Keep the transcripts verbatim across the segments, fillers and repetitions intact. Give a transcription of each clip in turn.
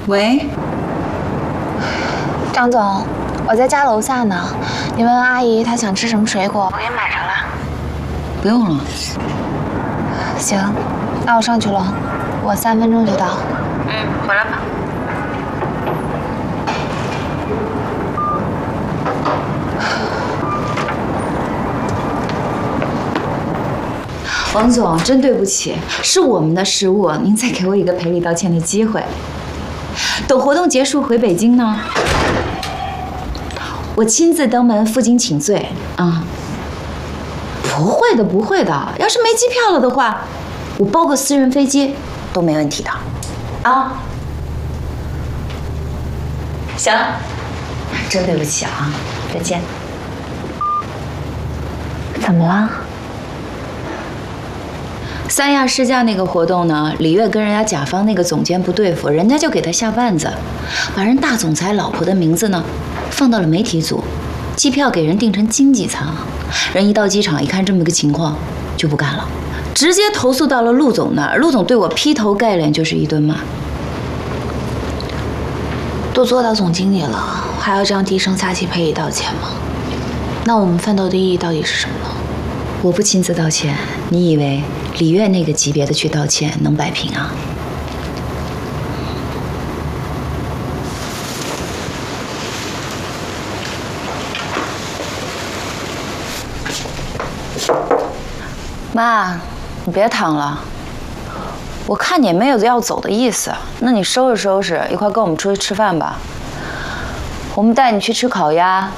喂， 张总，我在家楼下呢。你问阿姨她想吃什么水果，我给你买上了。 不用了。 行，那我上去了，我三分钟就到。 嗯，回来吧。王总，真对不起，是我们的失误，您再给我一个赔礼道歉的机会。等活动结束回北京呢，我亲自登门负荆请罪啊！不会的，不会的，要是没机票了的话，我包个私人飞机都没问题的。啊，行，真对不起啊，再见。 怎么了？ 三亚试驾那个活动呢，李月跟人家甲方那个总监不对付，人家就给他下绊子，把人大总裁老婆的名字呢放到了媒体组，机票给人订成经济舱。人一到机场一看这么个情况，就不干了，直接投诉到了陆总那儿。陆总对我劈头盖脸就是一顿骂。 都做到总经理了，还要这样低声下气赔礼道歉吗？那我们奋斗的意义到底是什么呢？ 我不亲自道歉，你以为李月那个级别的去道歉能摆平啊？妈，你别躺了，我看你也没有要走的意思，那你收拾收拾，一块跟我们出去吃饭吧。我们带你去吃烤鸭。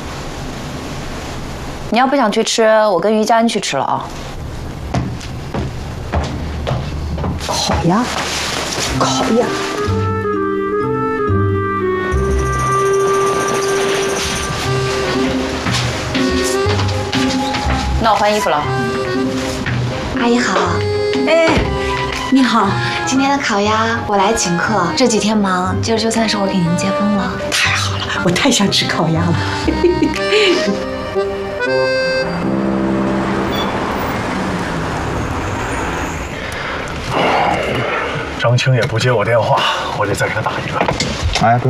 你要不想去吃，我跟于佳恩去吃了啊。 烤鸭，烤鸭。 那我换衣服了。 阿姨好。 哎，你好。 今天的烤鸭我来请客，这几天忙，今儿就算是我给您接风了。 太好了，我太想吃烤鸭了。 张青也不接我电话，我得再给他打一个。 哎，不用。